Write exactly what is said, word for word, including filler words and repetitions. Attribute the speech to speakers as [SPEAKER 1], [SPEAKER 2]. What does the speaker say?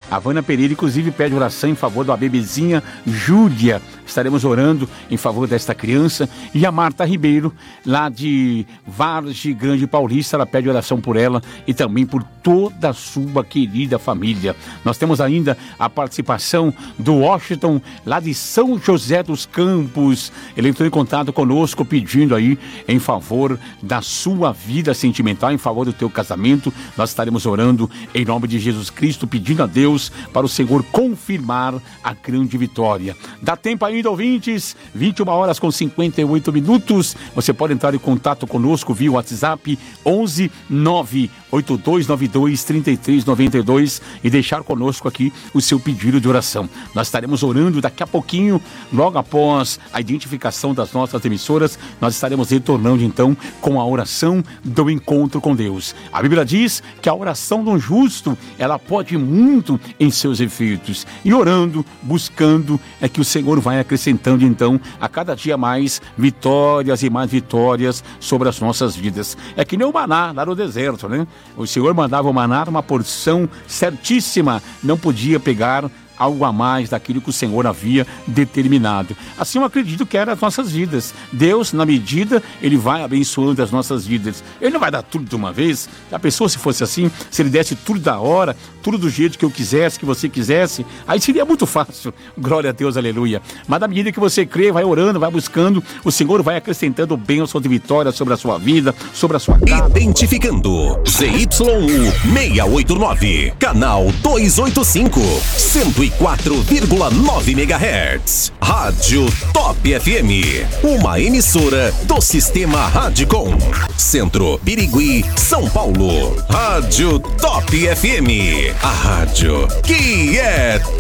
[SPEAKER 1] A Vana Pereira, inclusive, pede oração em favor da bebezinha Júlia. Estaremos orando em favor desta criança. E a Marta Ribeiro, lá de Vargem Grande Paulista, ela pede oração por ela e também por toda a sua querida família. Nós temos ainda a participação do Washington, lá de São José dos Campos. Ele entrou em contato conosco pedindo aí em favor da sua vida sentimental, em favor do teu casamento. Nós estaremos orando em nome de Jesus Cristo, pedindo a Deus para o Senhor confirmar a grande vitória. Dá tempo ainda, ouvintes, vinte e uma horas com cinquenta e oito minutos. Você pode entrar em contato conosco via WhatsApp onze nove oito dois nove dois três três nove dois e deixar conosco aqui o seu pedido de oração. Nós estaremos orando daqui a pouquinho, logo após a identificação das nossas emissoras, nós estaremos retornando então com a oração do encontro com Deus. A Bíblia diz que a oração do justo, ela pode muito em seus efeitos. E orando, buscando, é que o Senhor vai acrescentando então a cada dia mais vitórias e mais vitórias sobre as nossas vidas. É que nem o maná lá no deserto, né? O Senhor mandava o maná uma porção certíssima, não podia pegar algo a mais daquilo que o Senhor havia determinado. Assim eu acredito que era as nossas vidas. Deus, na medida, Ele vai abençoando as nossas vidas. Ele não vai dar tudo de uma vez. A pessoa, se fosse assim, se Ele desse tudo da hora, tudo do jeito que eu quisesse, que você quisesse, aí seria muito fácil. Glória a Deus, aleluia. Mas na medida que você crê, vai orando, vai buscando, o Senhor vai acrescentando bênção de vitória sobre a sua vida, sobre a sua casa.
[SPEAKER 2] Identificando Z Y U seiscentos e oitenta e nove, canal duzentos e oitenta e cinco, cento e quatro vírgula nove megahertz. Rádio Top F M, uma emissora do Sistema Radicom. Centro, Birigui, São Paulo. Rádio Top F M, a rádio que é